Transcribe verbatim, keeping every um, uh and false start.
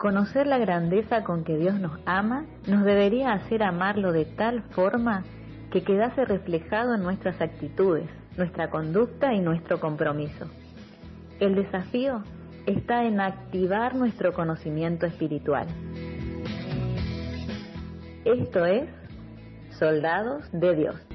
Conocer la grandeza con que Dios nos ama nos debería hacer amarlo de tal forma que quedase reflejado en nuestras actitudes, nuestra conducta y nuestro compromiso. El desafío está en activar nuestro conocimiento espiritual. Esto es Soldados de Dios.